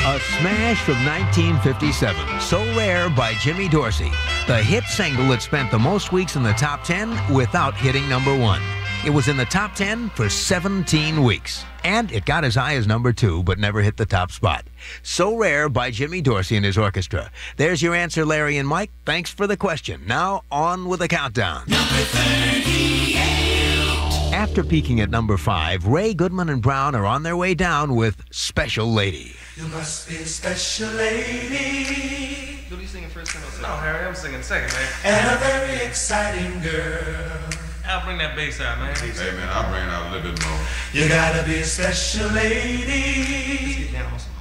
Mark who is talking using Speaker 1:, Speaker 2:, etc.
Speaker 1: A smash from 1957, So Rare by Jimmy Dorsey. The hit single that spent the most weeks in the top 10 without hitting #1. It was in the top 10 for 17 weeks. And it got as high as #2, but never hit the top spot. So Rare by Jimmy Dorsey and his orchestra. There's your answer, Larry and Mike. Thanks for the question. Now, on with the countdown.
Speaker 2: Number 38.
Speaker 1: After peaking at #5, Ray Goodman and Brown are on their way down with Special Lady.
Speaker 2: You must be a special lady.
Speaker 3: Who are you singing first? No, Harry, I'm singing second, man.
Speaker 2: And a very exciting girl.
Speaker 3: I'll bring that bass out, man.
Speaker 4: Hey, man, I'll bring it out a little bit more.
Speaker 2: You gotta be a special
Speaker 3: Let's
Speaker 2: lady.
Speaker 3: get down on some